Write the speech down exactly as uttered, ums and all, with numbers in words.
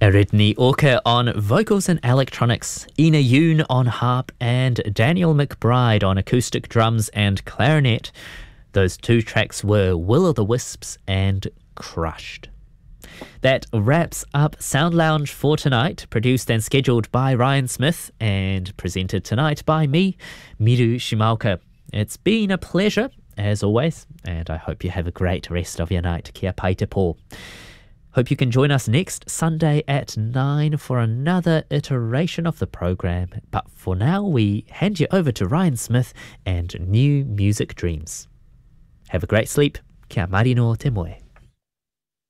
Eridni Orca on vocals and electronics, Ina Yoon on harp, and Daniel McBride on acoustic drums and clarinet. Those two tracks were Will o' the Wisps and Crushed. That wraps up Sound Lounge for tonight, produced and scheduled by Ryan Smith and presented tonight by me, Miru Shimaoka. It's been a pleasure, as always, and I hope you have a great rest of your night. Kia pai te pō. Hope you can join us next Sunday at nine for another iteration of the program. But for now, we hand you over to Ryan Smith and New Music Dreams. Have a great sleep. Kia marino te moe.